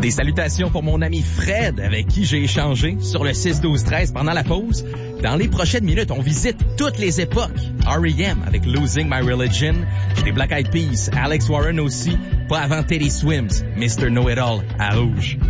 Des salutations pour mon ami Fred, avec qui j'ai échangé sur le 6-12-13 pendant la pause. Dans les prochaines minutes, on visite toutes les époques. R.E.M. avec Losing My Religion, des Black Eyed Peas, Alex Warren aussi, pas avant Teddy Swims, Mr. Know-It-All à Rouge.